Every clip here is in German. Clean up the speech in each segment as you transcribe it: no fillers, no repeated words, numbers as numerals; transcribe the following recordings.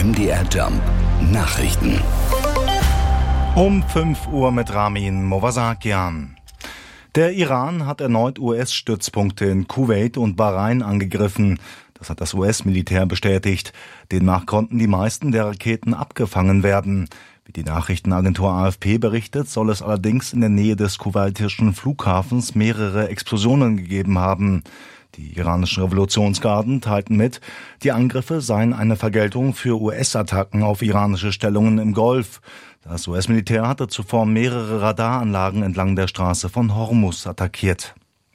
MDR Jump Nachrichten. Um 5 Uhr mit Ramin Movasakian. Der Iran hat erneut US-Stützpunkte in Kuwait und Bahrain angegriffen. Das hat das US-Militär bestätigt. Demnach konnten die meisten der Raketen abgefangen werden. Wie die Nachrichtenagentur AFP berichtet, soll es allerdings in der Nähe des kuwaitischen Flughafens mehrere Explosionen gegeben haben. Die iranischen Revolutionsgarden teilten mit, die Angriffe seien eine Vergeltung für US-Attacken auf iranische Stellungen im Golf. Das US-Militär hatte zuvor mehrere Radaranlagen entlang der Straße von Hormuz attackiert.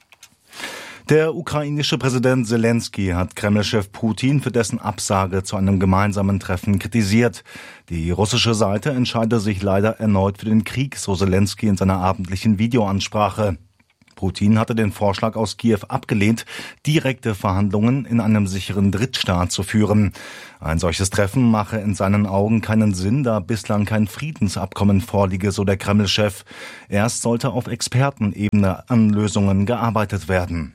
Der ukrainische Präsident Zelensky hat Kreml-Chef Putin für dessen Absage zu einem gemeinsamen Treffen kritisiert. Die russische Seite entscheide sich leider erneut für den Krieg, so Zelensky in seiner abendlichen Videoansprache. Putin hatte den Vorschlag aus Kiew abgelehnt, direkte Verhandlungen in einem sicheren Drittstaat zu führen. Ein solches Treffen mache in seinen Augen keinen Sinn, da bislang kein Friedensabkommen vorliege, so der Kreml-Chef. Erst sollte auf Expertenebene an Lösungen gearbeitet werden.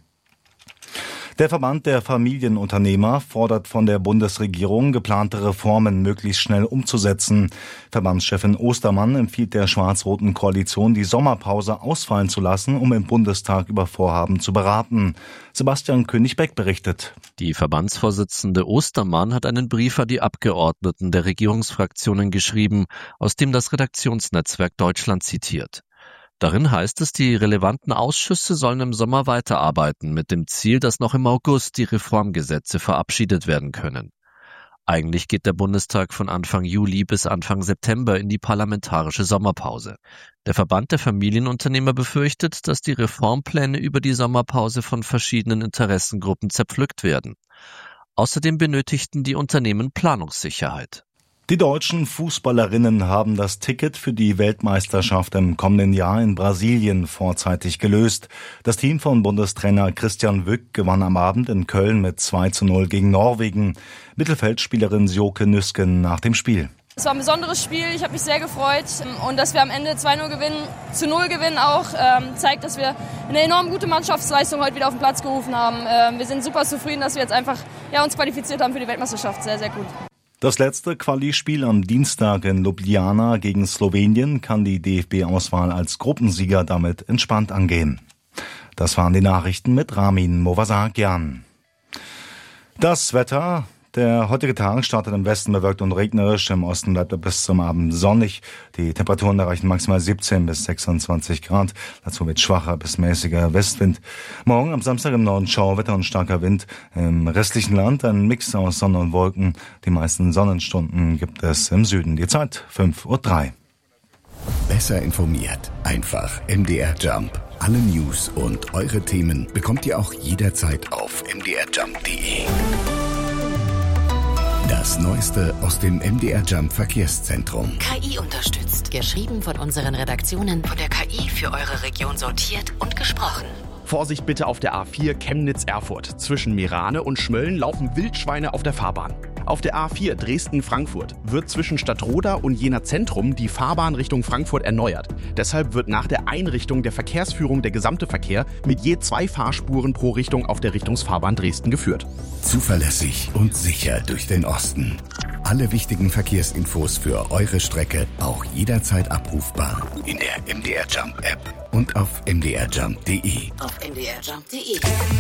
Der Verband der Familienunternehmer fordert von der Bundesregierung, geplante Reformen möglichst schnell umzusetzen. Verbandschefin Ostermann empfiehlt der schwarz-roten Koalition, die Sommerpause ausfallen zu lassen, um im Bundestag über Vorhaben zu beraten. Sebastian König-Beck berichtet. Die Verbandsvorsitzende Ostermann hat einen Brief an die Abgeordneten der Regierungsfraktionen geschrieben, aus dem das Redaktionsnetzwerk Deutschland zitiert. Darin heißt es, die relevanten Ausschüsse sollen im Sommer weiterarbeiten, mit dem Ziel, dass noch im August die Reformgesetze verabschiedet werden können. Eigentlich geht der Bundestag von Anfang Juli bis Anfang September in die parlamentarische Sommerpause. Der Verband der Familienunternehmer befürchtet, dass die Reformpläne über die Sommerpause von verschiedenen Interessengruppen zerpflückt werden. Außerdem benötigten die Unternehmen Planungssicherheit. Die deutschen Fußballerinnen haben das Ticket für die Weltmeisterschaft im kommenden Jahr in Brasilien vorzeitig gelöst. Das Team von Bundestrainer Christian Wück gewann am Abend in Köln mit 2:0 gegen Norwegen. Mittelfeldspielerin Sjoke Nüsken nach dem Spiel. Es war ein besonderes Spiel, ich habe mich sehr gefreut. Und dass wir am Ende 2:0 gewinnen, zu 0 gewinnen auch, zeigt, dass wir eine enorm gute Mannschaftsleistung heute wieder auf den Platz gerufen haben. Wir sind super zufrieden, dass wir jetzt einfach uns qualifiziert haben für die Weltmeisterschaft. Sehr, sehr gut. Das letzte Quali-Spiel am Dienstag in Ljubljana gegen Slowenien kann die DFB-Auswahl als Gruppensieger damit entspannt angehen. Das waren die Nachrichten mit Ramin Movasakian. Das Wetter. Der heutige Tag startet im Westen bewölkt und regnerisch, im Osten bleibt er bis zum Abend sonnig. Die Temperaturen erreichen maximal 17 bis 26 Grad, dazu mit schwacher bis mäßiger Westwind. Morgen am Samstag im Norden Schauerwetter und starker Wind. Im restlichen Land ein Mix aus Sonne und Wolken. Die meisten Sonnenstunden gibt es im Süden. Die Zeit 5:03 Uhr. Besser informiert, einfach MDR Jump. Alle News und eure Themen bekommt ihr auch jederzeit auf mdrjump.de. Das Neueste aus dem MDR Jump Verkehrszentrum. KI unterstützt. Geschrieben von unseren Redaktionen, von der KI für eure Region sortiert und gesprochen. Vorsicht bitte auf der A4 Chemnitz-Erfurt. Zwischen Meerane und Schmölln laufen Wildschweine auf der Fahrbahn. Auf der A4 Dresden-Frankfurt wird zwischen Stadtroda und Jena Zentrum die Fahrbahn Richtung Frankfurt erneuert. Deshalb wird nach der Einrichtung der Verkehrsführung der gesamte Verkehr mit je 2 Fahrspuren pro Richtung auf der Richtungsfahrbahn Dresden geführt. Zuverlässig und sicher durch den Osten. Alle wichtigen Verkehrsinfos für eure Strecke auch jederzeit abrufbar in der MDR Jump App und auf mdrjump.de. Auf mdrjump.de.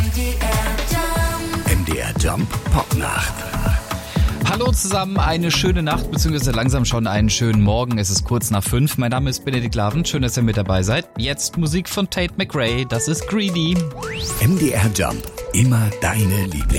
MDR Jump Popnacht. Hallo zusammen, eine schöne Nacht, beziehungsweise langsam schon einen schönen Morgen. Es ist kurz nach 5. Mein Name ist Benedikt Laven, schön, dass ihr mit dabei seid. Jetzt Musik von Tate McRae, das ist Greedy. MDR Jump, immer deine Lieblings.